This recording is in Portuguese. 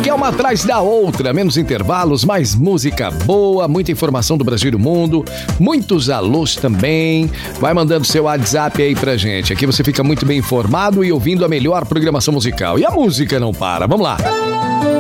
Aqui é uma atrás da outra, menos intervalos, mais música boa, muita informação do Brasil e do mundo, muitos alôs também. Vai mandando seu WhatsApp aí pra gente. Aqui você fica muito bem informado e ouvindo a melhor programação musical. E a música não para. Vamos lá.